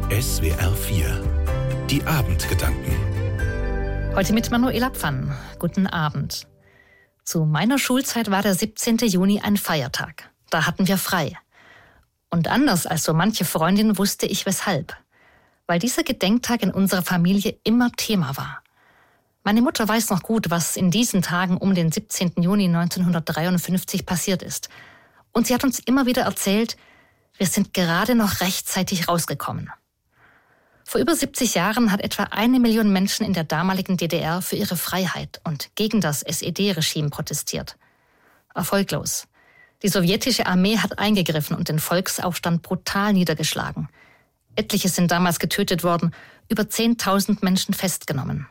SWR 4. Die Abendgedanken. Heute mit Manuela Pfann. Guten Abend. Zu meiner Schulzeit war der 17. Juni ein Feiertag. Da hatten wir frei. Und anders als so manche Freundin wusste ich weshalb. Weil dieser Gedenktag in unserer Familie immer Thema war. Meine Mutter weiß noch gut, was in diesen Tagen um den 17. Juni 1953 passiert ist. Und sie hat uns immer wieder erzählt, wir sind gerade noch rechtzeitig rausgekommen. Vor über 70 Jahren hat etwa 1 Million Menschen in der damaligen DDR für ihre Freiheit und gegen das SED-Regime protestiert. Erfolglos. Die sowjetische Armee hat eingegriffen und den Volksaufstand brutal niedergeschlagen. Etliche sind damals getötet worden, über 10.000 Menschen festgenommen.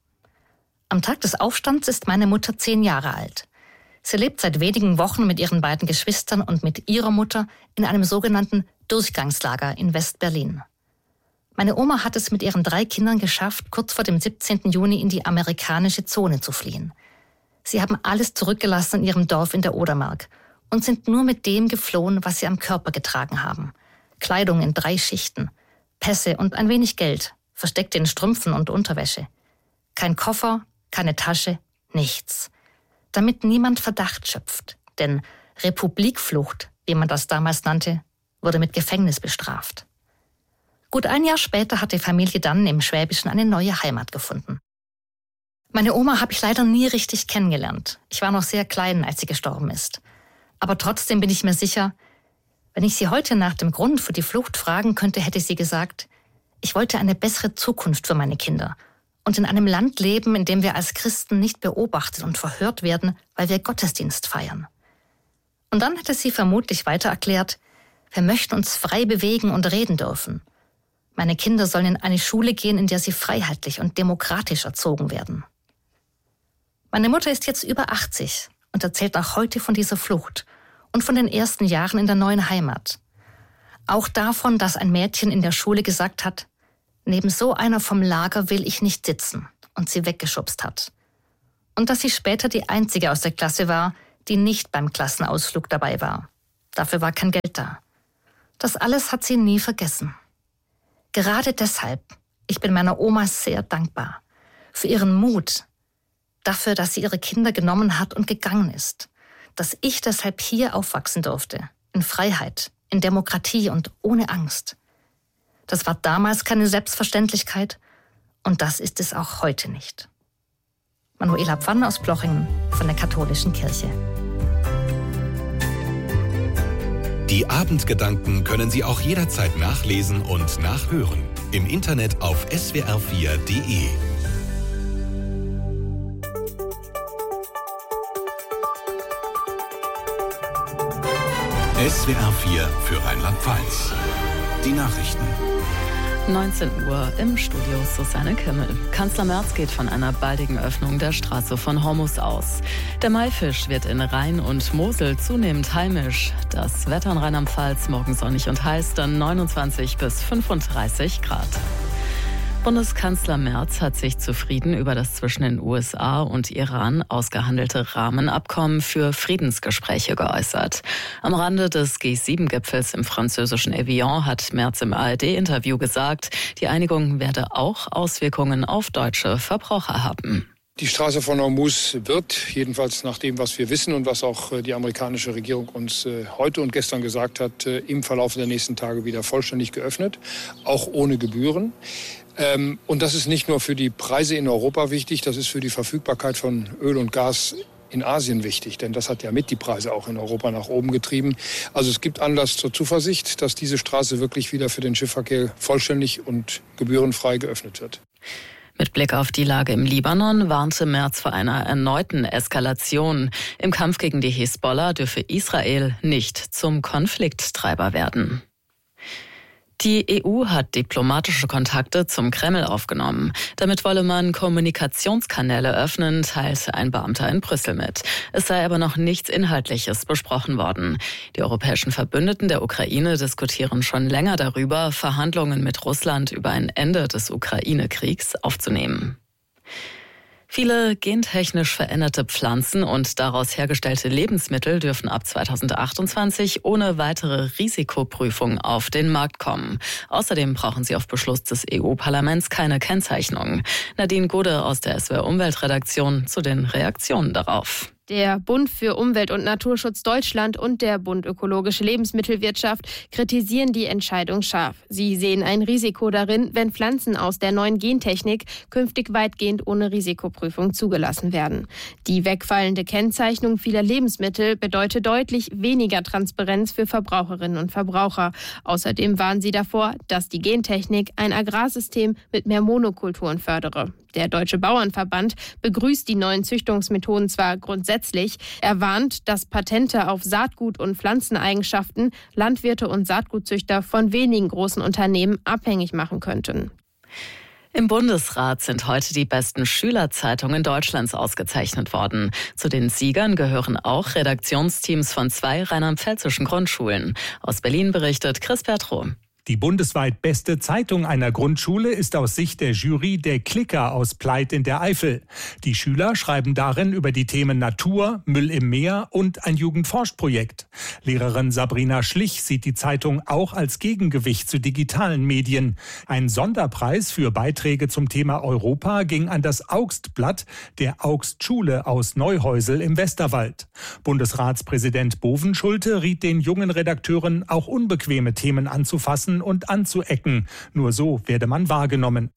Am Tag des Aufstands ist meine Mutter 10 Jahre alt. Sie lebt seit wenigen Wochen mit ihren beiden Geschwistern und mit ihrer Mutter in einem sogenannten Durchgangslager in West-Berlin. Meine Oma hat es mit ihren 3 Kindern geschafft, kurz vor dem 17. Juni in die amerikanische Zone zu fliehen. Sie haben alles zurückgelassen in ihrem Dorf in der Odermark und sind nur mit dem geflohen, was sie am Körper getragen haben. Kleidung in 3 Schichten, Pässe und ein wenig Geld, versteckt in Strümpfen und Unterwäsche. Kein Koffer, keine Tasche, nichts. Damit niemand Verdacht schöpft, denn Republikflucht, wie man das damals nannte, wurde mit Gefängnis bestraft. Gut 1 Jahr später hat die Familie dann im Schwäbischen eine neue Heimat gefunden. Meine Oma habe ich leider nie richtig kennengelernt. Ich war noch sehr klein, als sie gestorben ist. Aber trotzdem bin ich mir sicher, wenn ich sie heute nach dem Grund für die Flucht fragen könnte, hätte sie gesagt, ich wollte eine bessere Zukunft für meine Kinder und in einem Land leben, in dem wir als Christen nicht beobachtet und verhört werden, weil wir Gottesdienst feiern. Und dann hätte sie vermutlich weiter erklärt, wir möchten uns frei bewegen und reden dürfen. Meine Kinder sollen in eine Schule gehen, in der sie freiheitlich und demokratisch erzogen werden. Meine Mutter ist jetzt über 80 und erzählt auch heute von dieser Flucht und von den ersten Jahren in der neuen Heimat. Auch davon, dass ein Mädchen in der Schule gesagt hat, neben so einer vom Lager will ich nicht sitzen und sie weggeschubst hat. Und dass sie später die einzige aus der Klasse war, die nicht beim Klassenausflug dabei war. Dafür war kein Geld da. Das alles hat sie nie vergessen. Gerade deshalb, ich bin meiner Oma sehr dankbar. Für ihren Mut. Dafür, dass sie ihre Kinder genommen hat und gegangen ist. Dass ich deshalb hier aufwachsen durfte. In Freiheit, in Demokratie und ohne Angst. Das war damals keine Selbstverständlichkeit und das ist es auch heute nicht. Manuela Pfann aus Plochingen von der Katholischen Kirche. Die Abendgedanken können Sie auch jederzeit nachlesen und nachhören. Im Internet auf swr4.de. SWR 4 für Rheinland-Pfalz. Die Nachrichten. 19 Uhr im Studio Susanne Kimmel. Kanzler Merz geht von einer baldigen Öffnung der Straße von Hormuz aus. Der Maifisch wird in Rhein und Mosel zunehmend heimisch. Das Wetter in Rheinland-Pfalz morgen sonnig und heiß, dann 29 bis 35 Grad. Bundeskanzler Merz hat sich zufrieden über das zwischen den USA und Iran ausgehandelte Rahmenabkommen für Friedensgespräche geäußert. Am Rande des G7-Gipfels im französischen Evian hat Merz im ARD-Interview gesagt, die Einigung werde auch Auswirkungen auf deutsche Verbraucher haben. Die Straße von Hormuz wird, jedenfalls nach dem, was wir wissen und was auch die amerikanische Regierung uns heute und gestern gesagt hat, im Verlauf der nächsten Tage wieder vollständig geöffnet, auch ohne Gebühren. Und das ist nicht nur für die Preise in Europa wichtig, das ist für die Verfügbarkeit von Öl und Gas in Asien wichtig, denn das hat ja mit die Preise auch in Europa nach oben getrieben. Also es gibt Anlass zur Zuversicht, dass diese Straße wirklich wieder für den Schiffsverkehr vollständig und gebührenfrei geöffnet wird. Mit Blick auf die Lage im Libanon warnte Merz vor einer erneuten Eskalation. Im Kampf gegen die Hisbollah dürfe Israel nicht zum Konflikttreiber werden. Die EU hat diplomatische Kontakte zum Kreml aufgenommen. Damit wolle man Kommunikationskanäle öffnen, teilte ein Beamter in Brüssel mit. Es sei aber noch nichts Inhaltliches besprochen worden. Die europäischen Verbündeten der Ukraine diskutieren schon länger darüber, Verhandlungen mit Russland über ein Ende des Ukraine-Kriegs aufzunehmen. Viele gentechnisch veränderte Pflanzen und daraus hergestellte Lebensmittel dürfen ab 2028 ohne weitere Risikoprüfung auf den Markt kommen. Außerdem brauchen sie auf Beschluss des EU-Parlaments keine Kennzeichnung. Nadine Gode aus der SWR Umweltredaktion zu den Reaktionen darauf. Der Bund für Umwelt- und Naturschutz Deutschland und der Bund Ökologische Lebensmittelwirtschaft kritisieren die Entscheidung scharf. Sie sehen ein Risiko darin, wenn Pflanzen aus der neuen Gentechnik künftig weitgehend ohne Risikoprüfung zugelassen werden. Die wegfallende Kennzeichnung vieler Lebensmittel bedeutet deutlich weniger Transparenz für Verbraucherinnen und Verbraucher. Außerdem warnen sie davor, dass die Gentechnik ein Agrarsystem mit mehr Monokulturen fördere. Der Deutsche Bauernverband begrüßt die neuen Züchtungsmethoden zwar grundsätzlich. Er warnt, dass Patente auf Saatgut- und Pflanzeneigenschaften Landwirte und Saatgutzüchter von wenigen großen Unternehmen abhängig machen könnten. Im Bundesrat sind heute die besten Schülerzeitungen Deutschlands ausgezeichnet worden. Zu den Siegern gehören auch Redaktionsteams von 2 rheinland-pfälzischen Grundschulen. Aus Berlin berichtet Chris Pertrow. Die bundesweit beste Zeitung einer Grundschule ist aus Sicht der Jury der Klicker aus Pleit in der Eifel. Die Schüler schreiben darin über die Themen Natur, Müll im Meer und ein Jugendforscht-Projekt. Lehrerin Sabrina Schlich sieht die Zeitung auch als Gegengewicht zu digitalen Medien. Ein Sonderpreis für Beiträge zum Thema Europa ging an das Augstblatt der Augstschule aus Neuhäusel im Westerwald. Bundesratspräsident Bovenschulte riet den jungen Redakteuren, auch unbequeme Themen anzufassen und anzuecken. Nur so werde man wahrgenommen.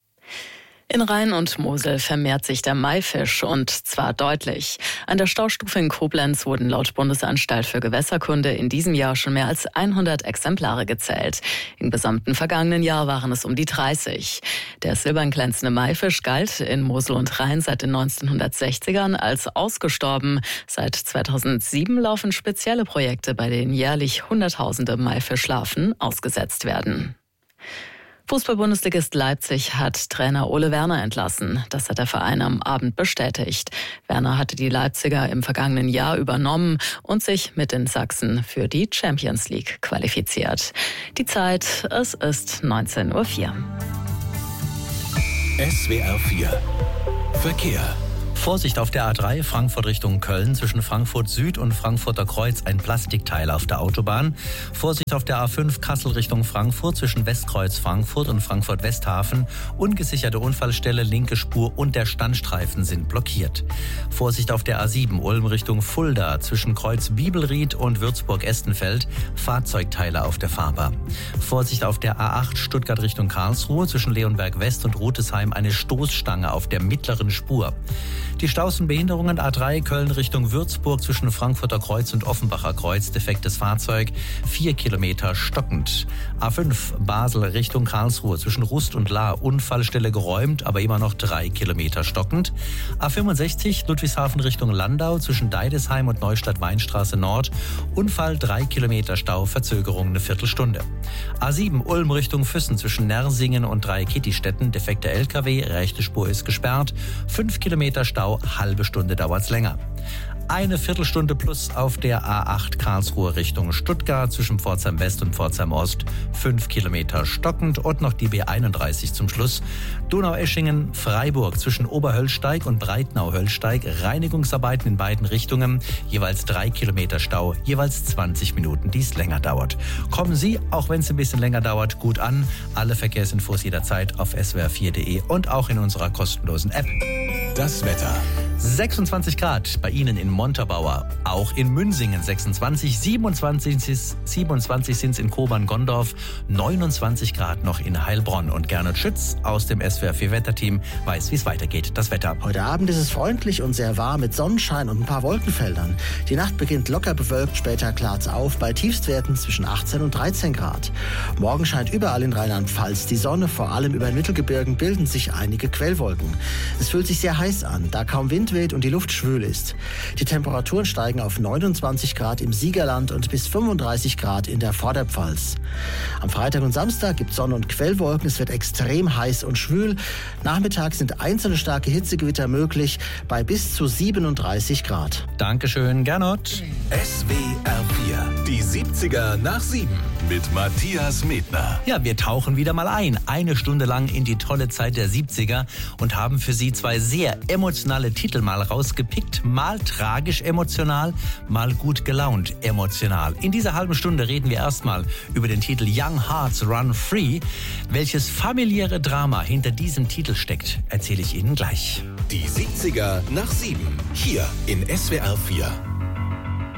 In Rhein und Mosel vermehrt sich der Maifisch und zwar deutlich. An der Staustufe in Koblenz wurden laut Bundesanstalt für Gewässerkunde in diesem Jahr schon mehr als 100 Exemplare gezählt. Im gesamten vergangenen Jahr waren es um die 30. Der silbern glänzende Maifisch galt in Mosel und Rhein seit den 1960ern als ausgestorben. Seit 2007 laufen spezielle Projekte, bei denen jährlich Hunderttausende Maifischlarven ausgesetzt werden. Fußball-Bundesligist Leipzig hat Trainer Ole Werner entlassen. Das hat der Verein am Abend bestätigt. Werner hatte die Leipziger im vergangenen Jahr übernommen und sich mit den Sachsen für die Champions League qualifiziert. Die Zeit, es ist 19:04 Uhr. SWR 4 Verkehr. Vorsicht auf der A3 Frankfurt Richtung Köln, zwischen Frankfurt Süd und Frankfurter Kreuz ein Plastikteil auf der Autobahn. Vorsicht auf der A5 Kassel Richtung Frankfurt, zwischen Westkreuz Frankfurt und Frankfurt Westhafen. Ungesicherte Unfallstelle, linke Spur und der Standstreifen sind blockiert. Vorsicht auf der A7 Ulm Richtung Fulda, zwischen Kreuz Bibelried und Würzburg-Estenfeld. Fahrzeugteile auf der Fahrbahn. Vorsicht auf der A8 Stuttgart Richtung Karlsruhe, zwischen Leonberg West und Rutesheim eine Stoßstange auf der mittleren Spur. Die Staus und Behinderungen A3 Köln Richtung Würzburg, zwischen Frankfurter Kreuz und Offenbacher Kreuz, defektes Fahrzeug, 4 Kilometer stockend. A5 Basel Richtung Karlsruhe, zwischen Rust und Lahr, Unfallstelle geräumt, aber immer noch 3 Kilometer stockend. A65 Ludwigshafen Richtung Landau, zwischen Deidesheim und Neustadt-Weinstraße Nord, Unfall 3 Kilometer Stau, Verzögerung eine Viertelstunde. A7 Ulm Richtung Füssen, zwischen Nersingen und Dreieckittistetten, defekter LKW, rechte Spur ist gesperrt, 5 Kilometer Stau, halbe Stunde dauert's länger. Eine Viertelstunde plus auf der A8 Karlsruhe Richtung Stuttgart, zwischen Pforzheim West und Pforzheim Ost, 5 Kilometer stockend und noch die B31 zum Schluss. Donaueschingen, Freiburg, zwischen Oberhöllsteig und Breitnau-Höllsteig, Reinigungsarbeiten in beiden Richtungen, jeweils 3 Kilometer Stau, jeweils 20 Minuten, die es länger dauert. Kommen Sie, auch wenn es ein bisschen länger dauert, gut an. Alle Verkehrsinfos jederzeit auf swr4.de und auch in unserer kostenlosen App. Das Wetter. 26 Grad bei Ihnen in Montabaur, auch in Münsingen 26, 27 sind es in Kobern-Gondorf, 29 Grad noch in Heilbronn. Und Gernot Schütz aus dem SWR4-Wetterteam weiß, wie es weitergeht. Das Wetter. Heute Abend ist es freundlich und sehr warm mit Sonnenschein und ein paar Wolkenfeldern. Die Nacht beginnt locker bewölkt, später klart's auf bei Tiefstwerten zwischen 18 und 13 Grad. Morgen scheint überall in Rheinland-Pfalz die Sonne, vor allem über den Mittelgebirgen bilden sich einige Quellwolken. Es fühlt sich sehr heiß an, da kaum Wind weht und die Luft schwül ist. Die Temperaturen steigen auf 29 Grad im Siegerland und bis 35 Grad in der Vorderpfalz. Am Freitag und Samstag gibt es Sonne und Quellwolken. Es wird extrem heiß und schwül. Nachmittags sind einzelne starke Hitzegewitter möglich bei bis zu 37 Grad. Dankeschön, Gernot. SWR 4 Die 70er nach 7 mit Matthias Medner. Ja, wir tauchen wieder mal ein. Eine Stunde lang in die tolle Zeit der 70er und haben für Sie 2 sehr emotionale Titel mal rausgepickt. Mal tragisch emotional, mal gut gelaunt emotional. In dieser halben Stunde reden wir erstmal über den Titel Young Hearts Run Free. Welches familiäre Drama hinter diesem Titel steckt, erzähle ich Ihnen gleich. Die 70er nach 7. Hier in SWR 4.